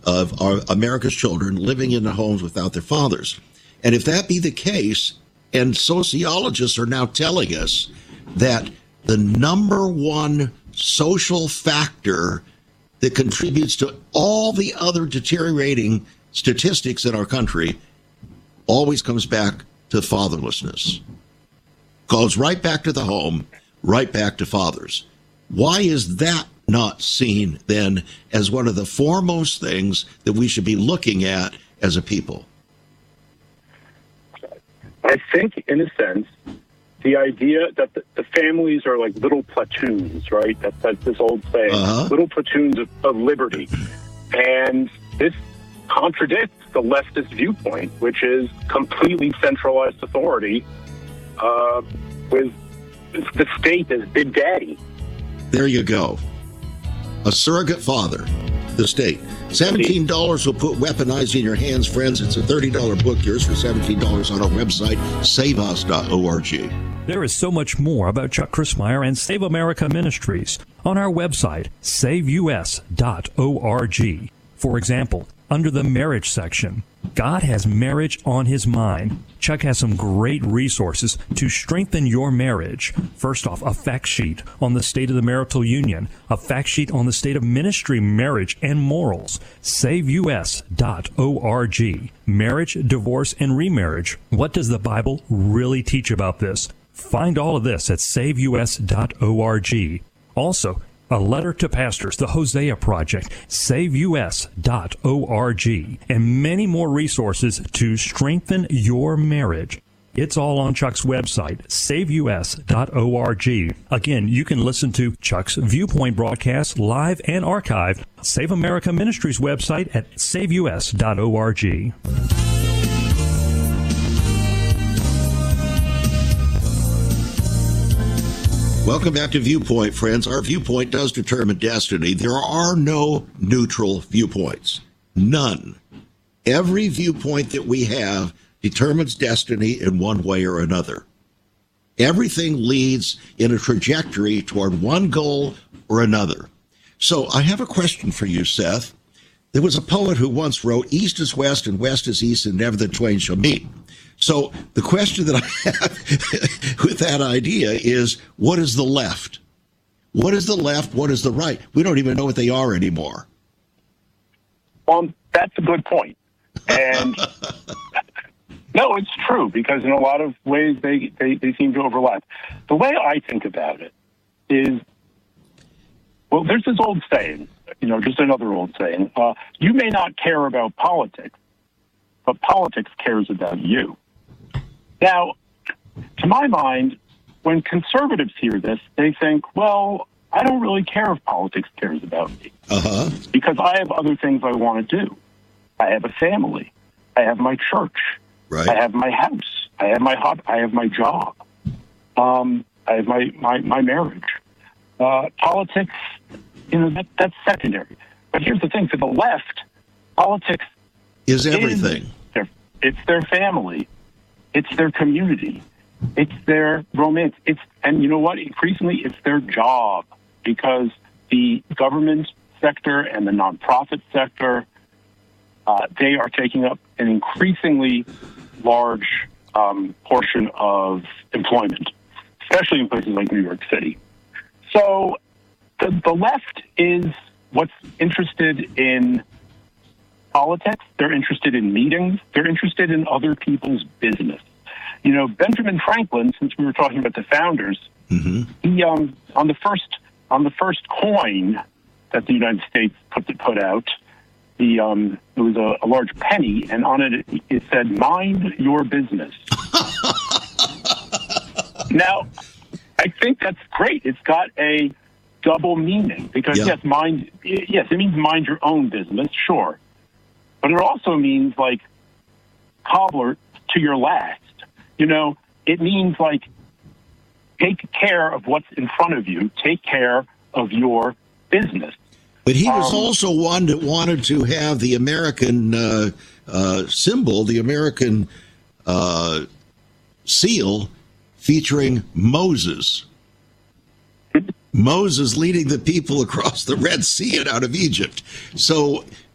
of America's children living in the homes without their fathers. And if that be the case, and sociologists are now telling us that the number one social factor that contributes to all the other deteriorating statistics in our country always comes back to fatherlessness. Goes right back to the home, right back to fathers. Why is that not seen then as one of the foremost things that we should be looking at as a people? I think, in a sense, the idea that the families are like little platoons, right? That's this old saying, little platoons of liberty. And this contradicts the leftist viewpoint, which is completely centralized authority with the state as Big Daddy. There you go. A surrogate father, the state. $17 will put Weaponized in your hands, friends. It's a $30 book. Yours for $17 on our website, saveus.org. There is so much more about Chuck Crismier and Save America Ministries on our website, saveus.org. For example, under the marriage section, God has marriage on his mind. Chuck has some great resources to strengthen your marriage. First off, a fact sheet on the state of the marital union, a fact sheet on the state of ministry, marriage, and morals. SaveUS.org. Marriage, divorce, and remarriage. What does the Bible really teach about this? Find all of this at SaveUS.org. Also, a letter to pastors, the Hosea Project, SaveUS.org, and many more resources to strengthen your marriage. It's all on Chuck's website, SaveUS.org. Again, you can listen to Chuck's Viewpoint broadcast live and archived. Save America Ministries website at SaveUS.org. Welcome back to Viewpoint, friends. Our viewpoint does determine destiny. There are no neutral viewpoints. None. Every viewpoint that we have determines destiny in one way or another. Everything leads in a trajectory toward one goal or another. So I have a question for you, Seth. There was a poet who once wrote, "East is west and west is east, and never the twain shall meet." So the question that I have with that idea is, what is the left? What is the left? What is the right? We don't even know what they are anymore. That's a good point. And no, it's true, because in a lot of ways they seem to overlap. The way I think about it is, well, there's this old saying, just another old saying, you may not care about politics, but politics cares about you. Now, to my mind, when conservatives hear this, they think, well, I don't really care if politics cares about me, because I have other things I want to do. I have a family. I have my church. Right. I have my house. I have my hobby. I have my job. I have my marriage. Politics, that's secondary. But here's the thing: for the left, politics is everything. It's their family. It's their community. It's their romance. And you know what? Increasingly, it's their job, because the government sector and the nonprofit sector, they are taking up an increasingly large portion of employment, especially in places like New York City. So the left is what's interested in politics. They're interested in meetings. They're interested in other people's business. Benjamin Franklin, since we were talking about the founders, he on the first coin that the United States put out, it was a large penny, and on it said, "Mind your business." Now, I think that's great. It's got a double meaning, because it means mind your own business, sure. But it also means, like, cobbler to your last. It means, like, take care of what's in front of you. Take care of your business. But he was also one that wanted to have the American symbol, the American seal, featuring Moses. Moses leading the people across the Red Sea and out of Egypt. So